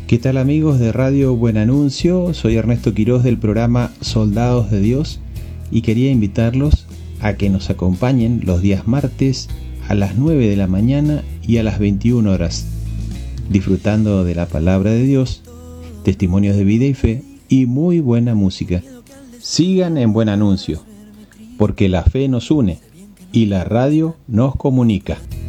¿Qué tal amigos de Radio Buen Anuncio? Soy Ernesto Quiroz del programa Soldados de Dios y quería invitarlos a que nos acompañen los días martes a las 9 de la mañana y a las 21 horas, disfrutando de la palabra de Dios, testimonios de vida y fe y muy buena música. Sigan en Buen Anuncio, porque la fe nos une y la radio nos comunica.